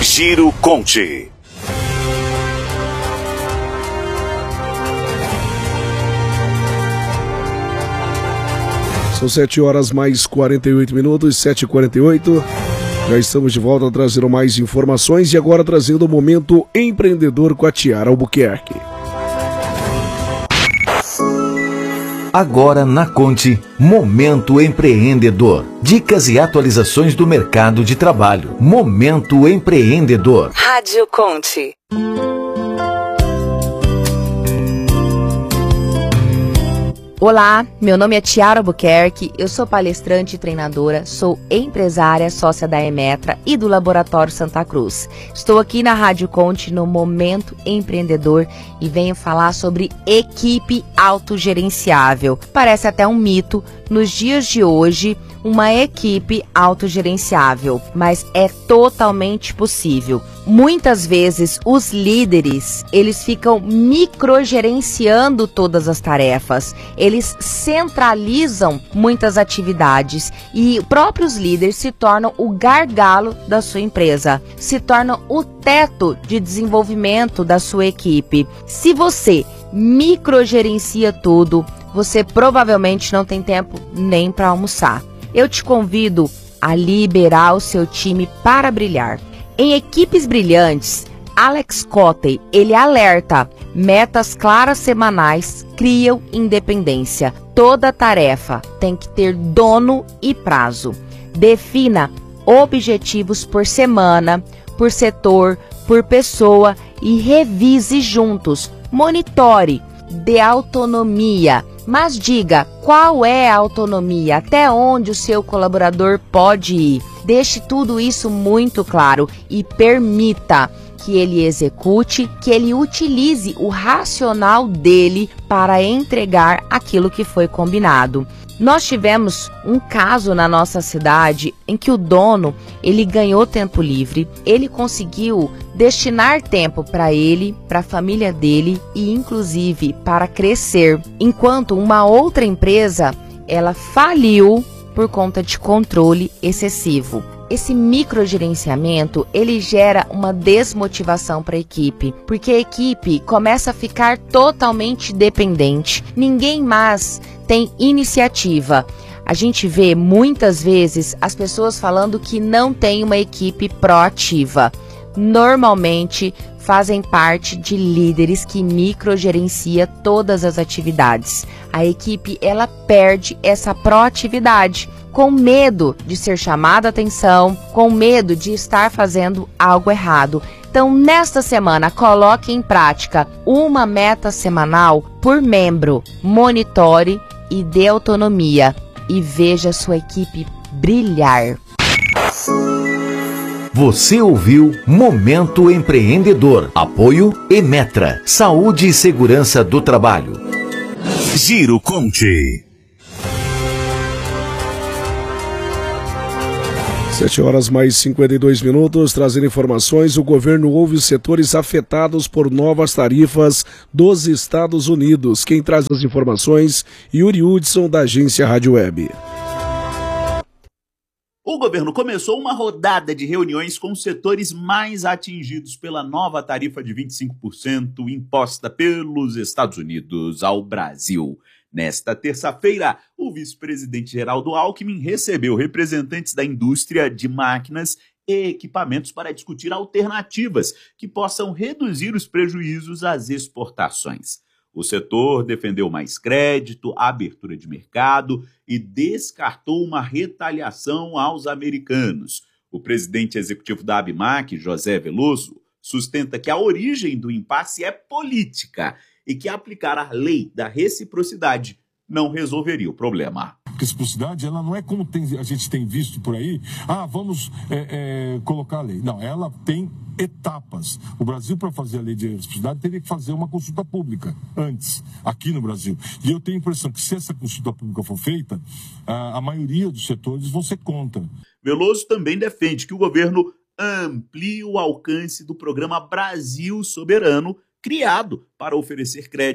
Giro Conte. São 7 horas mais 48 minutos, 7h48. Já estamos de volta trazendo mais informações e agora trazendo o Momento Empreendedor com a Tiara Albuquerque. Agora na Conte, Momento Empreendedor. Dicas e atualizações do mercado de trabalho. Momento Empreendedor. Rádio Conte. Olá, meu nome é Tiara Albuquerque, eu sou palestrante e treinadora, sou empresária, sócia da Emetra e do Laboratório Santa Cruz. Estou aqui na Rádio Conte no Momento Empreendedor e venho falar sobre equipe autogerenciável. Parece até um mito nos dias de hoje, uma equipe autogerenciável, mas é totalmente possível. Muitas vezes os líderes, eles ficam microgerenciando todas as tarefas, eles centralizam muitas atividades e próprios líderes se tornam o gargalo da sua empresa, se tornam o teto de desenvolvimento da sua equipe. Se você microgerencia tudo, você provavelmente não tem tempo nem para almoçar. Eu te convido a liberar o seu time para brilhar. Em Equipes Brilhantes, Alex Cottey, ele alerta: metas claras semanais criam independência. Toda tarefa tem que ter dono e prazo. Defina objetivos por semana, por setor, por pessoa e revise juntos. Monitore, dê autonomia. Mas diga qual é a autonomia, até onde o seu colaborador pode ir. Deixe tudo isso muito claro e permita que ele execute, que ele utilize o racional dele para entregar aquilo que foi combinado. Nós tivemos um caso na nossa cidade em que o dono, ele ganhou tempo livre, ele conseguiu destinar tempo para ele, para a família dele e inclusive para crescer, enquanto uma outra empresa, ela faliu por conta de controle excessivo. Esse microgerenciamento, ele gera uma desmotivação para a equipe, porque a equipe começa a ficar totalmente dependente. Ninguém mais tem iniciativa. A gente vê muitas vezes as pessoas falando que não tem uma equipe proativa. Normalmente fazem parte de líderes que microgerencia todas as atividades. A equipe, ela perde essa proatividade, com medo de ser chamada a atenção, com medo de estar fazendo algo errado. Então, nesta semana, coloque em prática uma meta semanal por membro. Monitore e dê autonomia e veja sua equipe brilhar. Você ouviu Momento Empreendedor. Apoio Emetra, Saúde e Segurança do Trabalho. Giro Conte. 7 horas mais 52 minutos, trazendo informações. O governo ouve os setores afetados por novas tarifas dos Estados Unidos. Quem traz as informações, Yuri Hudson, da agência Rádio Web. O governo começou uma rodada de reuniões com os setores mais atingidos pela nova tarifa de 25% imposta pelos Estados Unidos ao Brasil. Nesta terça-feira, o vice-presidente Geraldo Alckmin recebeu representantes da indústria de máquinas e equipamentos para discutir alternativas que possam reduzir os prejuízos às exportações. O setor defendeu mais crédito, abertura de mercado e descartou uma retaliação aos americanos. O presidente executivo da ABMAC, José Veloso, sustenta que a origem do impasse é política e que aplicar a lei da reciprocidade não resolveria o problema. A reciprocidade, ela não é como a gente tem visto por aí, vamos colocar a lei. Não, ela tem etapas. O Brasil, para fazer a lei de reciprocidade, teria que fazer uma consulta pública antes, aqui no Brasil. E eu tenho a impressão que se essa consulta pública for feita, a maioria dos setores vão ser contra. Veloso também defende que o governo amplie o alcance do programa Brasil Soberano, criado para oferecer crédito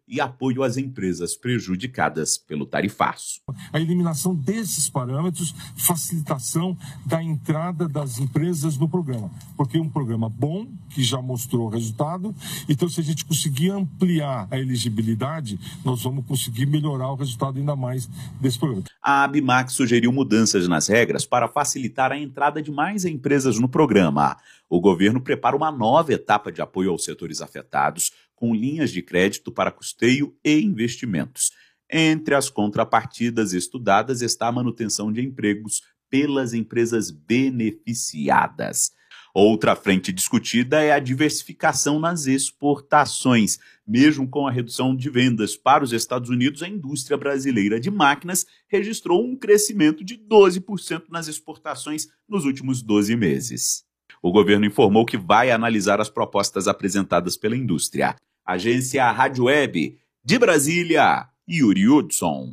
e apoio às empresas prejudicadas pelo tarifaço. A eliminação desses parâmetros, facilitação da entrada das empresas no programa, porque é um programa bom, que já mostrou resultado, então se a gente conseguir ampliar a elegibilidade, nós vamos conseguir melhorar o resultado ainda mais desse programa. A Abimac sugeriu mudanças nas regras para facilitar a entrada de mais empresas no programa. O governo prepara uma nova etapa de apoio aos setores afetados, com linhas de crédito para custeio e investimentos. Entre as contrapartidas estudadas está a manutenção de empregos pelas empresas beneficiadas. Outra frente discutida é a diversificação nas exportações. Mesmo com a redução de vendas para os Estados Unidos, a indústria brasileira de máquinas registrou um crescimento de 12% nas exportações nos últimos 12 meses. O governo informou que vai analisar as propostas apresentadas pela indústria. Agência Rádio Web, de Brasília, Yuri Hudson.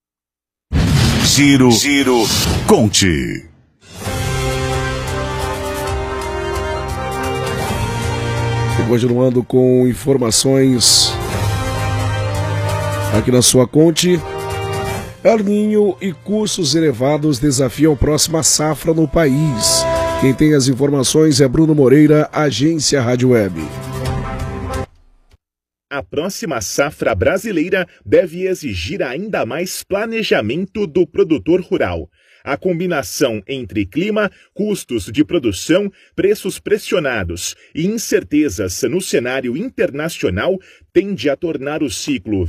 Giro Conte. Continuando com informações aqui na sua Conte. El Niño e custos elevados desafiam a próxima safra no país. Quem tem as informações é Bruno Moreira, Agência Rádio Web. A próxima safra brasileira deve exigir ainda mais planejamento do produtor rural. A combinação entre clima, custos de produção, preços pressionados e incertezas no cenário internacional tende a tornar o ciclo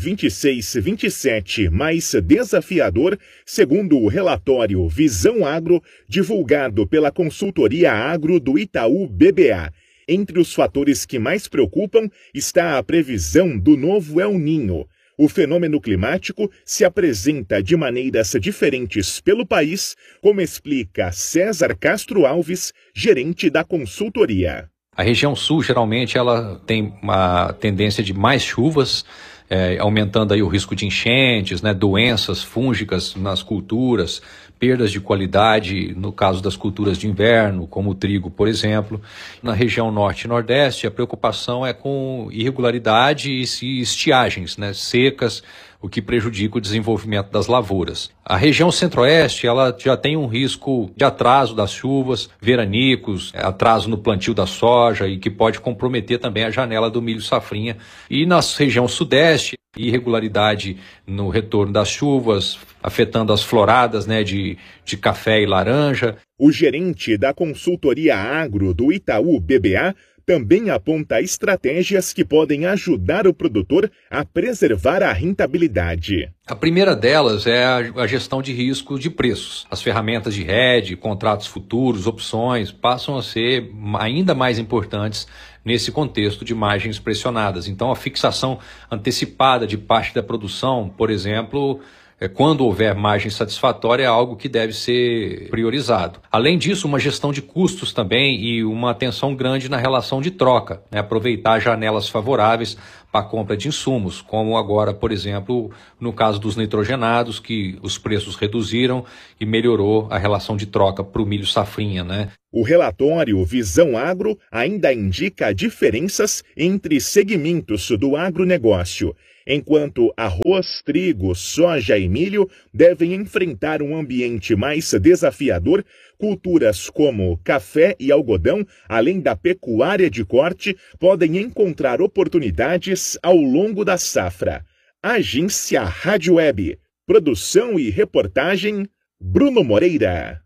26-27 mais desafiador, segundo o relatório Visão Agro, divulgado pela consultoria agro do Itaú BBA. Entre os fatores que mais preocupam está a previsão do novo El Niño. O fenômeno climático se apresenta de maneiras diferentes pelo país, como explica César Castro Alves, gerente da consultoria. A região sul, geralmente, ela tem uma tendência de mais chuvas, aumentando aí o risco de enchentes, doenças fúngicas nas culturas, perdas de qualidade no caso das culturas de inverno, como o trigo, por exemplo. Na região norte e nordeste, a preocupação é com irregularidade e estiagens, secas, o que prejudica o desenvolvimento das lavouras. A região centro-oeste, ela já tem um risco de atraso das chuvas, veranicos, atraso no plantio da soja e que pode comprometer também a janela do milho safrinha. E na região sudeste, irregularidade no retorno das chuvas, afetando as floradas de café e laranja. O gerente da consultoria agro do Itaú BBA também aponta estratégias que podem ajudar o produtor a preservar a rentabilidade. A primeira delas é a gestão de risco de preços. As ferramentas de hedge, contratos futuros, opções, passam a ser ainda mais importantes nesse contexto de margens pressionadas. Então, a fixação antecipada de parte da produção, por exemplo, quando houver margem satisfatória, é algo que deve ser priorizado. Além disso, uma gestão de custos também e uma atenção grande na relação de troca, aproveitar janelas favoráveis para a compra de insumos, como agora, por exemplo, no caso dos nitrogenados, que os preços reduziram e melhorou a relação de troca para o milho safrinha, O relatório Visão Agro ainda indica diferenças entre segmentos do agronegócio. Enquanto arroz, trigo, soja e milho devem enfrentar um ambiente mais desafiador, culturas como café e algodão, além da pecuária de corte, podem encontrar oportunidades ao longo da safra. Agência Rádio Web. Produção e reportagem, Bruno Moreira.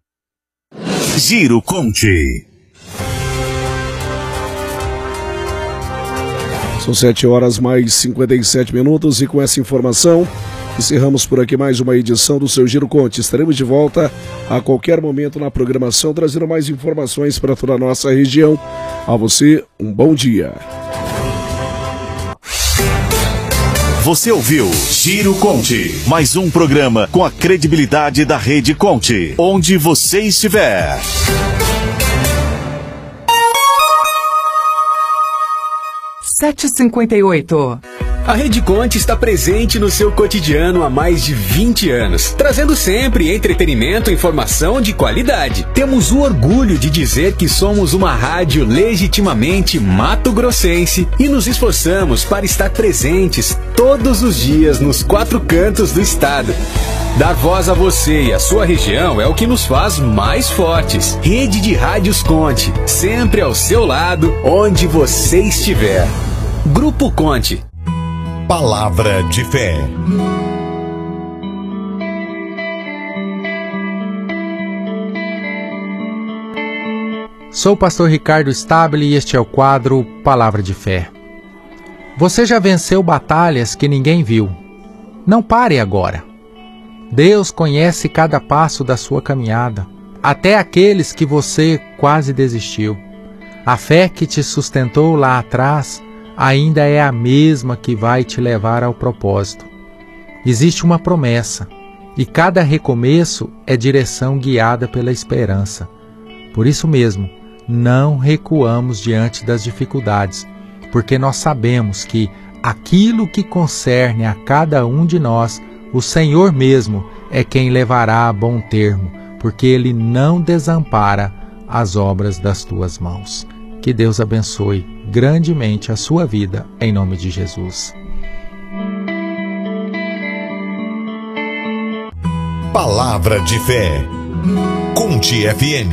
Giro Conte. São 7 mais 57 minutos e com essa informação encerramos por aqui mais uma edição do seu Giro Conte. Estaremos de volta a qualquer momento na programação, trazendo mais informações para toda a nossa região. A você, um bom dia. Você ouviu Giro Conte, mais um programa com a credibilidade da Rede Conte, onde você estiver. 7h58. A Rede Conte está presente no seu cotidiano há mais de 20 anos, trazendo sempre entretenimento e informação de qualidade. Temos o orgulho de dizer que somos uma rádio legitimamente mato-grossense e nos esforçamos para estar presentes todos os dias nos 4 cantos do estado. Dar voz a você e a sua região é o que nos faz mais fortes. Rede de Rádios Conte, sempre ao seu lado, onde você estiver. Grupo Conte. Palavra de fé. Sou o pastor Ricardo Stabile e este é o quadro Palavra de Fé. Você já venceu batalhas que ninguém viu. Não pare agora. Deus conhece cada passo da sua caminhada, até aqueles que você quase desistiu. A fé que te sustentou lá atrás ainda é a mesma que vai te levar ao propósito. Existe uma promessa, e cada recomeço é direção guiada pela esperança. Por isso mesmo, não recuamos diante das dificuldades, porque nós sabemos que aquilo que concerne a cada um de nós, o Senhor mesmo é quem levará a bom termo, porque Ele não desampara as obras das tuas mãos. Que Deus abençoe grandemente a sua vida, em nome de Jesus. Palavra de fé. Conte FM.